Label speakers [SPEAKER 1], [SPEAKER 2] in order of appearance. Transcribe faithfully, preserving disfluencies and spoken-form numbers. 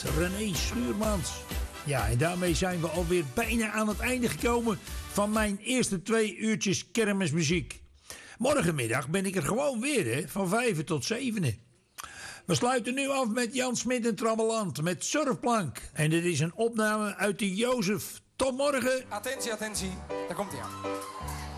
[SPEAKER 1] René Schuurmans. Ja, en daarmee zijn we alweer bijna aan het einde gekomen van mijn eerste twee uurtjes kermismuziek. Morgenmiddag ben ik er gewoon weer, hè, van vijf tot zeven. We sluiten nu af met Jan Smit en Trabbeland met Surfplank. En dit is een opname uit de Jozef. Tot morgen.
[SPEAKER 2] Attentie, attentie. Daar komt hij aan.